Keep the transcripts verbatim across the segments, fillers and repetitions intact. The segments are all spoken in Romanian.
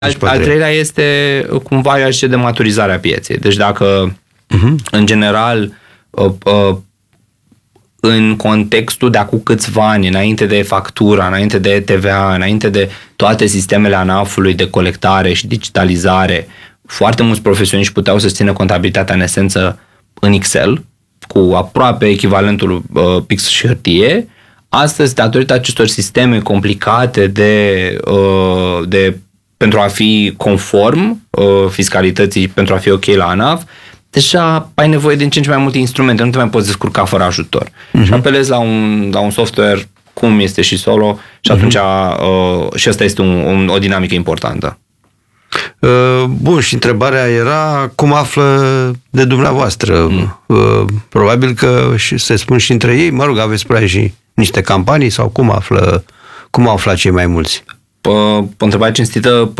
Al, al treilea este cumva, eu aș zice, de maturizarea pieței. Deci dacă, uh-huh. în general, uh, uh, în contextul de acum câțiva ani, înainte de factura, înainte de T V A, înainte de toate sistemele ANAF-ului de colectare și digitalizare, foarte mulți profesioniști puteau să țină contabilitatea în esență în Excel, cu aproape echivalentul uh, pix și hârtie. Astăzi, datorită acestor sisteme complicate de, uh, de pentru a fi conform uh, fiscalității, pentru a fi ok la ANAF, deja ai nevoie de în ce în ce mai multe instrumente, nu te mai poți descurca fără ajutor. Uh-huh. Și apelezi la un, la un software cum este și Solo și atunci uh-huh. uh, și asta este un, un, o dinamică importantă. Uh, bun, și întrebarea era cum află de dumneavoastră. Mm. Uh, probabil că și se spun și între ei, mă rog, aveți prea și niște campanii sau cum află, cum află cei mai mulți? O întrebare cinstită,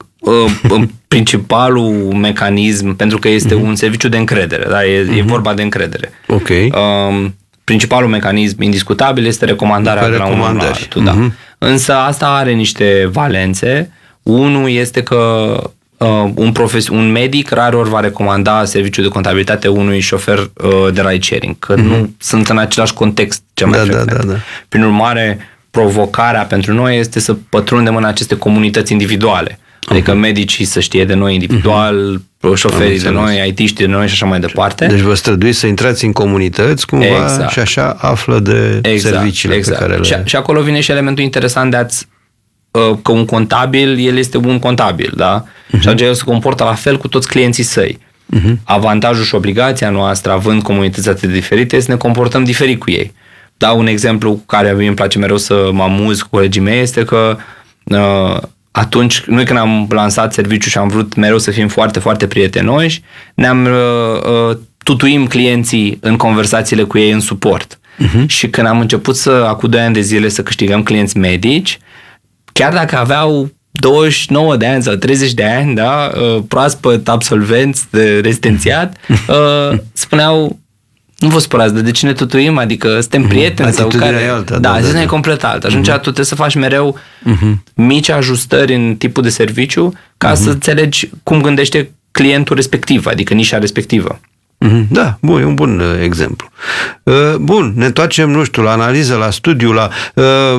principalul mecanism, pentru că este mm-hmm. un serviciu de încredere, da? e, mm-hmm. e vorba de încredere. Ok. Um, principalul mecanism indiscutabil este recomandarea de la un om la altul. Da. Mm-hmm. Însă asta are niște valențe. Unul este că uh, un, profes- un medic rareori va recomanda serviciul de contabilitate unui șofer uh, de ride sharing, că mm-hmm. nu sunt în același context cel mai da, frecvent. Da, da, da. Prin urmare, provocarea pentru noi este să pătrundem în aceste comunități individuale. Adică uh-huh. medicii să știe de noi individual, uh-huh. șoferii de noi, I T-știi de noi și așa mai departe. Deci vă străduiți să intrați în comunități cumva exact. Și așa află de exact, serviciile exact. pe care le... Și, și acolo vine și elementul interesant de a-ți că un contabil, el este un contabil, da? Uh-huh. Și atunci el se comportă la fel cu toți clienții săi. Uh-huh. Avantajul și obligația noastră, având comunități atât de diferite, este să ne comportăm diferit cu ei. Dau un exemplu cu care îmi place mereu să mă amuz cu colegii mei, este că uh, atunci, noi când am lansat serviciul și am vrut mereu să fim foarte, foarte prietenoși, ne-am uh, uh, tutuim clienții în conversațiile cu ei în suport. Uh-huh. Și când am început să, acum doi ani de zile, să câștigăm clienți medici, chiar dacă aveau douăzeci și nouă de ani sau treizeci de ani, da, uh, proaspăt absolvenți de rezidențiat, uh, spuneau: nu vă spărați, de, de ce ne tutuim? Adică suntem prieteni? Sau care... e alta. Da, da, zis da, e complet altă. Atunci uh-huh. tu trebuie să faci mereu uh-huh. mici ajustări în tipul de serviciu ca uh-huh. să înțelegi cum gândește clientul respectiv, adică nișa respectivă. Uh-huh. Da, bun, e un bun uh, exemplu. Uh, bun, ne întoarcem, nu știu, la analiză, la studiu, la uh,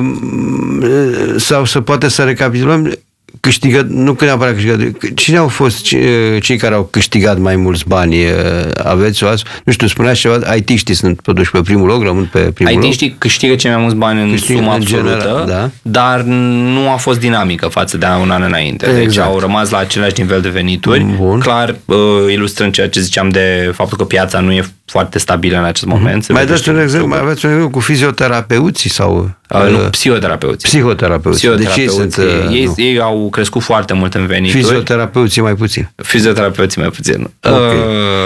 sau să poate să recapitulăm câștigă, nu că neapărat câștigat. Cine au fost cei care au câștigat mai mulți bani? Aveți o astfel? Nu știu, spuneați ceva, I T-știi sunt totuși pe primul loc, rămân pe primul loc. I T-știi câștigă cei mai mulți bani în câștigă sumă în absolută, general, da? Dar nu a fost dinamică față de un an înainte. Exact. Deci au rămas la același nivel de venituri. Bun. Clar, ilustrând ceea ce ziceam de faptul că piața nu e foarte stabilă în acest moment. Mm-hmm. Mai dați un exemplu, mai aveți un exemplu cu fizioterapeuții sau... Uh, nu, psihoterapeuții. Psihoterapeuții. Psihoterapeuții. Deci ei, sunt, uh, ei, ei au crescut foarte mult în venituri. Fizioterapeuții mai puțin. Fizioterapeuții mai puțin. Okay.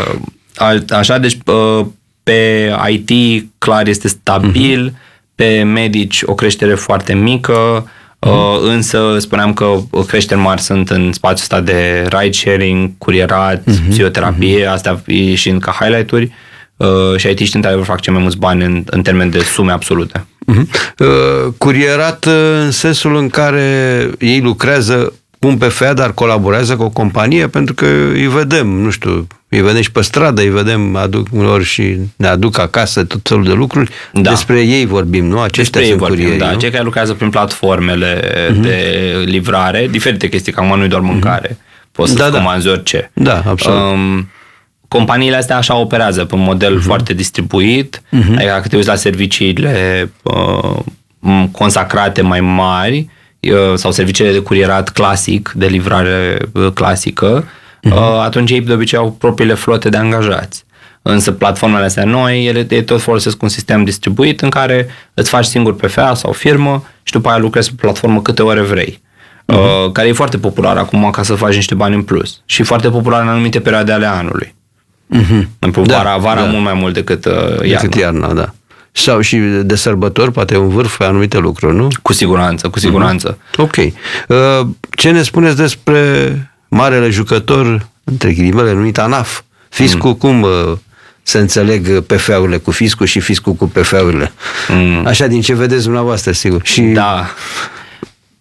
Uh, așa, deci uh, pe I T clar este stabil, uh-huh. pe medici o creștere foarte mică, uh-huh. uh, însă spuneam că creșteri mari sunt în spațiul ăsta de ride sharing, curierat, uh-huh. psihoterapie, uh-huh. astea ieșind ca highlight-uri. Uh, și I T-știi într-adevăr fac cel mai mulți bani în, în termen de sume absolute. Uh-huh. Uh, curierat în sensul în care ei lucrează cu un P F A, dar colaborează cu o companie, pentru că îi vedem, nu știu, îi vedem și pe stradă, îi vedem aduc, uneori și ne aduc acasă tot felul de lucruri. Da. Despre ei vorbim, nu? Aceștia Despre sunt curieri, da. nu? Cei care lucrează prin platformele uh-huh. de livrare, diferite chestii, că acum nu-i doar mâncare. Uh-huh. Poți să-ți da, comanzi da. orice. Da, absolut. Um, Companiile astea așa operează, pe un model uh-huh. foarte distribuit, uh-huh. adică dacă te uiți la serviciile uh, consacrate mai mari uh, sau serviciile de curierat clasic, de livrare uh, clasică, uh-huh. uh, atunci ei de obicei au propriile flote de angajați. Însă platformele astea noi, ele, ele tot folosesc un sistem distribuit în care îți faci singur P F A sau firmă și după aia lucrezi pe platformă câte ore vrei. Uh-huh. Uh, care e foarte popular acum ca să faci niște bani în plus și foarte popular în anumite perioade ale anului. Mm-hmm. În da, vara, vara da. mult mai mult decât uh, iarna. Decât iarna, da. Sau și de sărbători, poate un vârf pe anumite lucruri, nu? Cu siguranță, cu siguranță. Mm-hmm. Ok. Uh, ce ne spuneți despre marele jucător, între ghilimele, numit ANAF? Fiscul, mm. cum uh, se înțeleg P F A-urile cu fiscul și fiscul cu P F A-urile? Mm. Așa, din ce vedeți dumneavoastră, sigur. Și... Da.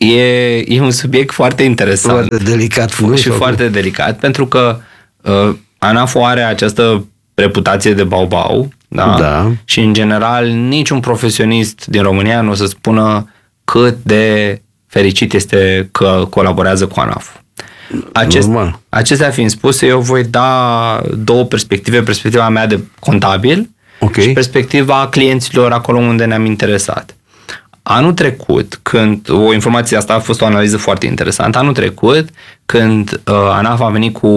e, e un subiect foarte interesant. Foarte delicat. Și foarte cum? delicat, pentru că uh, ANAF are această reputație de bau-bau, da? Da. Și în general niciun profesionist din România nu o să spună cât de fericit este că colaborează cu ANAF. Acest, acestea fiind spuse, eu voi da două perspective, perspectiva mea de contabil, okay, și perspectiva clienților acolo unde ne-am interesat. Anul trecut, când, o informație asta a fost o analiză foarte interesantă, anul trecut, când uh, ANAF a venit cu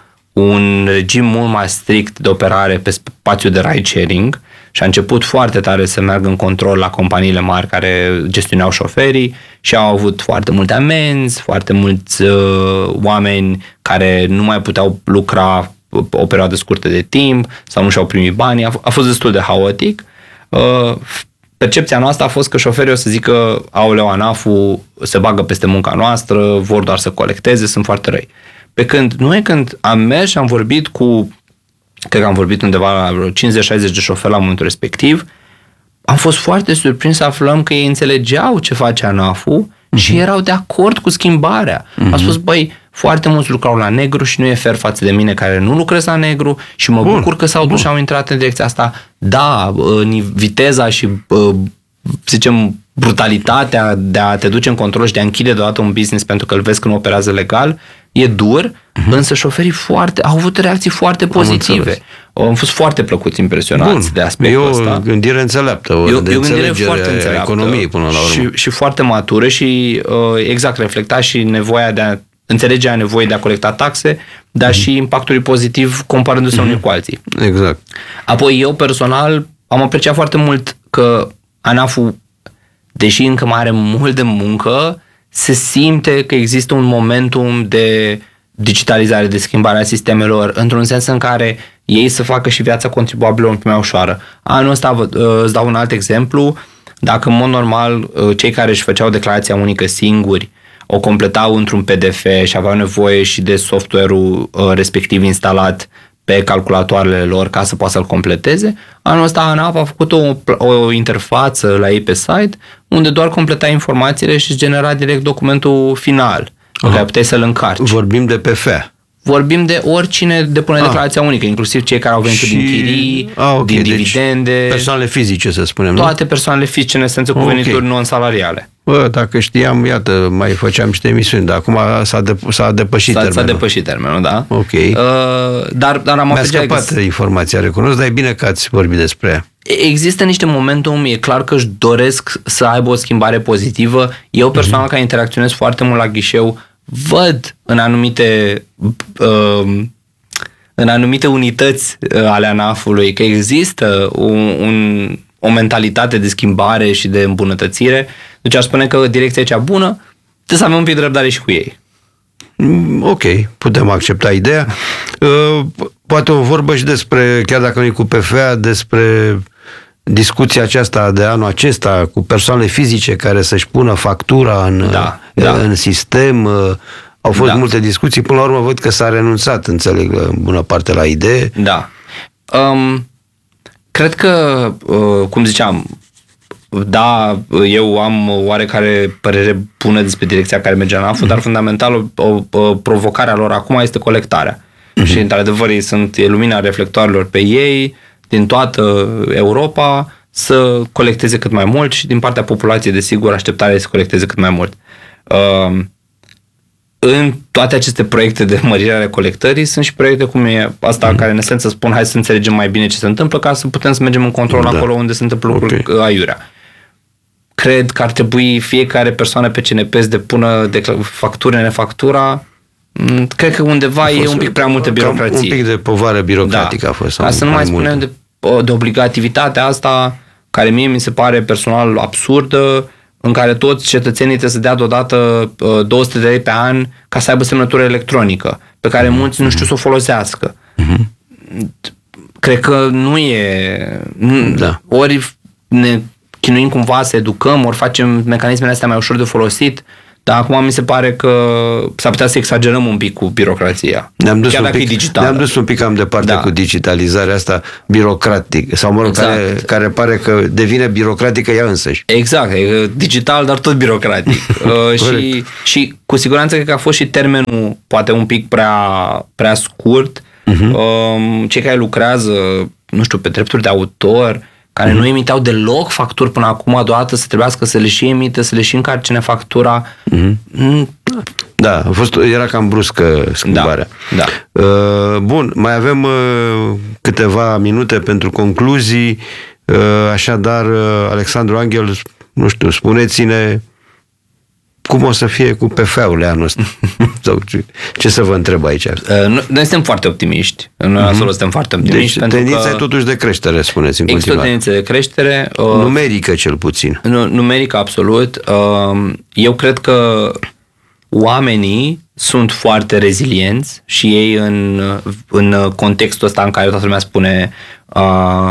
un regim mult mai strict de operare pe spațiul de ride-sharing și a început foarte tare să meargă în control la companiile mari care gestionau șoferii și au avut foarte multe amenzi, foarte mulți uh, oameni care nu mai puteau lucra o perioadă scurtă de timp sau nu și-au primit banii. A, f- a fost destul de haotic. Uh, percepția noastră a fost că șoferii o să zică aoleu, ANAF-ul se bagă peste munca noastră, vor doar să colecteze, sunt foarte răi. Pe când noi când am mers și am vorbit cu, cred că am vorbit undeva la vreo cincizeci șaizeci de șoferi la momentul respectiv, am fost foarte surprins să aflăm că ei înțelegeau ce face ANAF-ul uh-huh. și erau de acord cu schimbarea. Uh-huh. A spus, băi, foarte mulți lucrau la negru și nu e fair față de mine care nu lucrez la negru și mă Bun. bucur că s-au dus Bun. și au intrat în direcția asta. Da, viteza și, zicem, brutalitatea de a te duce în control și de a închide deodată un business pentru că îl vezi că nu operează legal e dur, uh-huh. însă șoferii foarte, au avut reacții foarte pozitive. Am, am fost foarte plăcuți impresionați Bun. de aspectul e ăsta. E o gândire înțeleaptă, o e, de e o gândire foarte înțeleaptă economiei până la urmă. Și, și foarte matură și uh, exact reflecta și nevoia de a înțelegerea nevoii de a colecta taxe, dar uh-huh. și impactul pozitiv comparându-se uh-huh. unii cu alții. Exact. Apoi eu personal am apreciat foarte mult că ANAF-ul, deși încă mai are mult de muncă, se simte că există un momentum de digitalizare, de schimbare a sistemelor, într-un sens în care ei să facă și viața contribuabilor mai ușoară. Anul ăsta îți dau un alt exemplu. Dacă în mod normal cei care își făceau declarația unică singuri o completau într-un P D F și aveau nevoie și de software-ul respectiv instalat pe calculatoarele lor ca să poată să-l completeze, anul ăsta ANAF a făcut o, o interfață la ei pe site unde doar completa informațiile și genera direct documentul final pe care puteai să-l încarci. Vorbim de P F. Vorbim de oricine depune ah. declarația unică, inclusiv cei care au venit și... din chirii, ah, okay. din dividende. Deci persoanele fizice, să spunem, toate nu? persoanele fizice, în esență, cu okay. venituri non-salariale. Bă, dacă știam, iată, mai făceam niște emisiuni, dar acum s-a, de, s-a depășit s-a, termenul. S-a depășit termenul, da. Ok. Uh, dar, dar am Mi-a scăpat că... informația, recunosc, dar e bine că ați vorbit despre ea. Există niște momentum, e clar că își doresc să aibă o schimbare pozitivă. Eu personal, mm-hmm. care interacționez foarte mult la ghișeu, văd în anumite uh, în anumite unități uh, ale ANAF-ului că există un, un, o mentalitate de schimbare și de îmbunătățire. Deci aș spune că direcția e cea bună, trebuie să avem un pic de răbdare și cu ei. Ok, putem accepta ideea. Uh, poate o vorbă și despre, chiar dacă nu e cu P F A, despre discuția aceasta de anul acesta cu persoane fizice care să-și pună factura în, da, în, da. în sistem. Au fost da. multe discuții. Până la urmă văd că s-a renunțat, înțeleg, în bună parte la idee. Da. Um, cred că, uh, cum ziceam, da, eu am oarecare părere bună despre direcția care merge ANAF-ul, mm-hmm. dar fundamental o, o, provocarea lor acum este colectarea. Mm-hmm. Și într-adevăr ei sunt e lumina reflectoarelor pe ei din toată Europa să colecteze cât mai mult și din partea populației, desigur, așteptarea este să colecteze cât mai mult. Uh, în toate aceste proiecte de mărire a colectării sunt și proiecte cum e asta, mm. care în esență spun hai să înțelegem mai bine ce se întâmplă ca să putem să mergem în control da. acolo unde se întâmplă lucruri okay. aiurea. Cred că ar trebui fiecare persoană pe C N P să depună factură, nefactura. Cred că undeva e un pic prea multă birocrație. Un pic de povară birocratică da. a fost. Ca să nu mai spunem de, de obligativitatea asta, care mie mi se pare personal absurdă, în care toți cetățenii trebuie să dea deodată două sute de lei pe an ca să aibă semnătură electronică, pe care mm-hmm. mulți nu știu să o folosească. Mm-hmm. Cred că nu e... Da. Ori ne chinuim cumva să educăm, ori facem mecanismele astea mai ușor de folosit, Dar acum mi se pare că s-ar putea să exagerăm un pic cu birocrația. Ne-am dus, chiar un dacă pic, e digitală. ne-am dus un pic cam departe da. cu digitalizarea asta birocratic, sau mă rog, exact. care, care pare că devine birocratică ea însăși. Exact, e digital, dar tot birocratic. uh, și, și cu siguranță cred că a fost și termenul poate un pic prea, prea scurt. Uh-huh. Uh, cei care lucrează, nu știu, pe drepturi de autor, care mm-hmm. nu emiteau deloc facturi până acum, deodată să trebuiască să le și emite, să le și încarcine factura. Mm-hmm. Mm. Da, a fost, era cam bruscă schimbarea. Da, da. Uh, bun, mai avem uh, câteva minute pentru concluzii. Uh, așadar, uh, Alexandru Anghel, nu știu, spuneți-ne cum o să fie cu P F-urile anul ăsta? Sau ce, ce să vă întreb aici? Uh, noi, noi suntem foarte optimiști. Noi mm-hmm. acolo suntem foarte optimiști. Deci tendința e totuși de creștere, spuneți în există continuare. Există o tendință de creștere. Uh, numerică cel puțin. Nu, numerică, absolut. Uh, eu cred că oamenii sunt foarte rezilienți și ei în, în contextul ăsta în care toată lumea spune uh,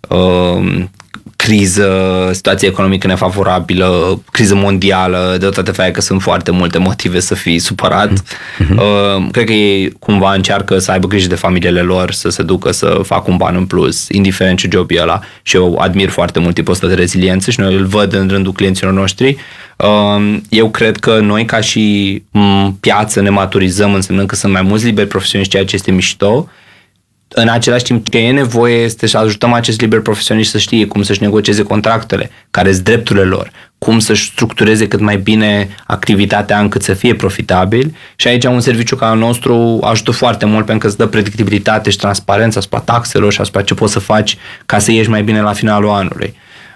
uh, criză, situație economică nefavorabilă, criză mondială, deodată faia că sunt foarte multe motive să fii supărat. Mm-hmm. Uh, cred că ei cumva încearcă să aibă grijă de familiile lor, să se ducă să facă un ban în plus, indiferent ce job e ăla. Și eu admir foarte mult tipul ăsta de reziliență și noi îl văd în rândul clienților noștri. Uh, eu cred că noi ca și m, piață ne maturizăm, însemnând că sunt mai mulți liberi profesioniști, ceea ce este mișto. În același timp, ce e nevoie este să ajutăm acest liber profesionist să știe cum să-și negocieze contractele, care sunt drepturile lor, cum să-și structureze cât mai bine activitatea încât să fie profitabil. Și aici un serviciu ca al nostru ajută foarte mult pentru că îți dă predictibilitate și transparență asupra taxelor și asupra ce poți să faci ca să ieși mai bine la finalul anului.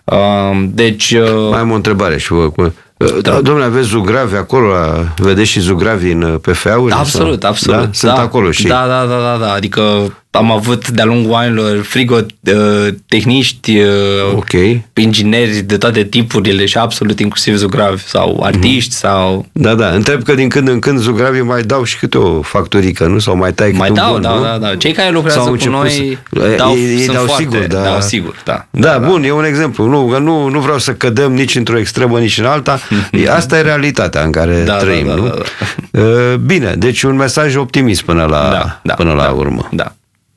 Deci... Mai am o întrebare și vă... Da. Dom'le, aveți zugravi acolo, vedeți și zugravi în P F A-uri? Absolut, sau? absolut. Da? Sunt da, acolo și... Da, da, da, da, da. Adică am avut de-a lungul anilor frigotehniști, okay. ingineri de toate tipurile și absolut inclusiv zugravi sau artiști mm-hmm. sau... Da, da. Întreb că din când în când zugravii mai dau și câte o facturică, nu? Sau mai tai mai câte dau, un bun, da, nu? da, da. Cei care lucrează cu noi să... dau, ei, ei sunt dau foarte, sigur, da. dau sigur, da. Da, da, bun, e un exemplu. Nu, nu, nu vreau să cădem nici într-o extremă, nici în alta. Asta e realitatea în care da, trăim, da, da, nu? Da, da. Bine, deci un mesaj optimist până la, da, da, până la da, urmă. Da.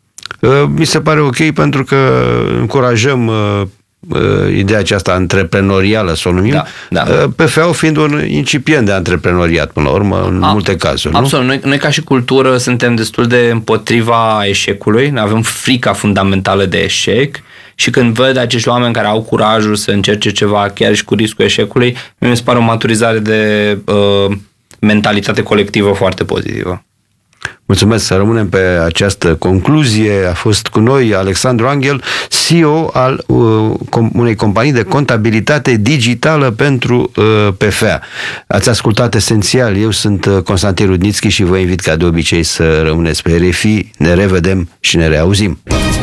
Mi se pare ok pentru că încurajăm uh, uh, ideea aceasta antreprenorială, să o numim, da, da. uh, P F A-ul fiind un incipient de antreprenoriat, până la urmă, în A, multe cazuri. Absolut. Nu? Noi, noi ca și cultură suntem destul de împotriva eșecului, avem frica fundamentală de eșec și când văd acești oameni care au curajul să încerce ceva chiar și cu riscul eșecului, mi se pare o maturizare de uh, mentalitate colectivă foarte pozitivă. Mulțumesc, să rămânem pe această concluzie. A fost cu noi Alexandru Anghel, C E O al uh, com- unei companii de contabilitate digitală pentru uh, P F A. Ați ascultat Esențial, eu sunt uh, Constantin Rudnițchi și vă invit ca de obicei să rămâneți pe R F I. Ne revedem și ne reauzim.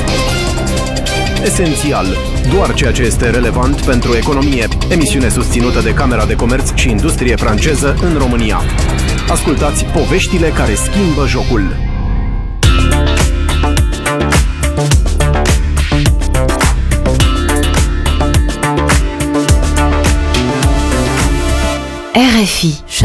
Esențial. Doar ceea ce este relevant pentru economie. Emisiune susținută de Camera de Comerț și Industrie franceză în România. Ascultați poveștile care schimbă jocul. R F I